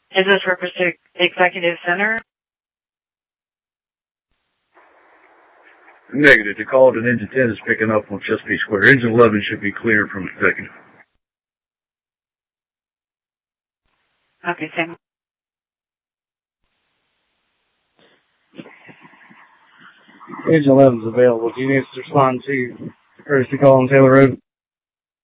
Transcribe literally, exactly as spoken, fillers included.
Is this for Pacific Executive Center? Negative. The call that Engine ten is picking up on Chesapeake Square. Engine eleven should be clear from Executive. Okay, Sam. Engine eleven is available. Do you need us to respond to courtesy call on Taylor Road?